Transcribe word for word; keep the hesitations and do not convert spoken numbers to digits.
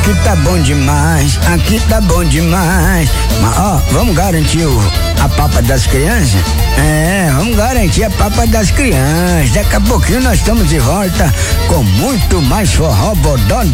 Aqui tá bom demais, aqui tá bom demais. Mas ó, vamos garantir o, a papa das crianças? É, vamos garantir a papa das crianças. Daqui a pouquinho nós estamos de volta com muito mais forró bodó